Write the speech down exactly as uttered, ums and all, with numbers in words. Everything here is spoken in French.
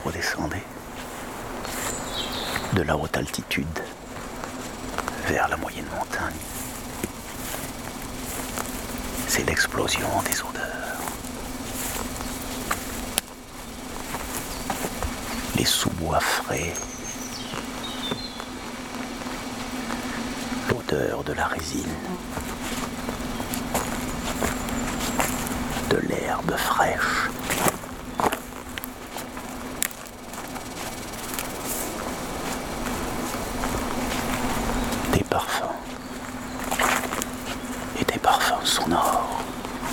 redescendez de la haute altitude vers la moyenne montagne. C'est l'explosion des odeurs. Les sous-bois frais, l'odeur de la résine, de l'herbe fraîche,